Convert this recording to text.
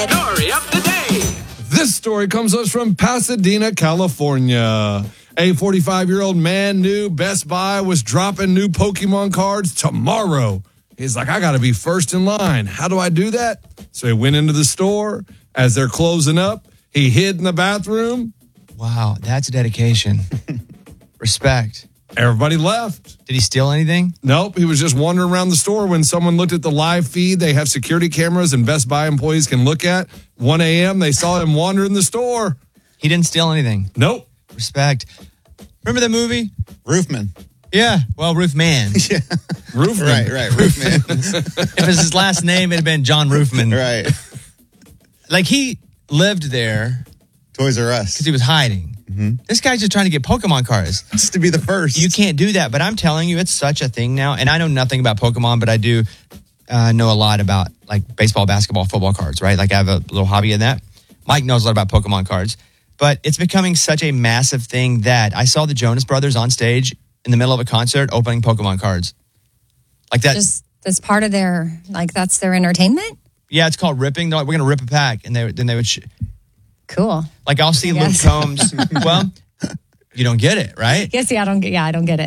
Story of the day. This story comes to us from Pasadena, California. A 45-year-old man knew Best Buy was dropping new Pokemon cards tomorrow. He's like, I got to be first in line. How do I do that? So he went into the store. As they're closing up, he hid in the bathroom. Wow, that's dedication. Respect. Everybody left. Did he steal anything? Nope, he was just wandering around the store when someone looked at the live feed. They have security cameras and Best Buy employees can look at. 1 a.m., they saw him wandering the store. He didn't steal anything. Nope. Respect. Remember that movie? Roofman. Yeah. Well, Roofman. Yeah. Roofman. Right. Roofman. If it was his last name, it'd have been John Roofman. Right. Like, he lived there Toys R Us. because he was hiding. This guy's just trying to get Pokemon cards. Just to be the first. You can't do that, but I'm telling you, it's such a thing now. And I know nothing about Pokemon, but I do know a lot about like baseball, basketball, football cards, right? Like I have a little hobby in that. Mike knows a lot about Pokemon cards, but it's becoming such a massive thing that I saw the Jonas Brothers on stage in the middle of a concert opening Pokemon cards. Like that. Just that's part of their, like, that's their entertainment? Yeah, it's called ripping. They're like, we're going to rip a pack. And then they would... Cool. Like I'll see I Luke guess. Combs. Well, you don't get it, right? Yes, I don't get it.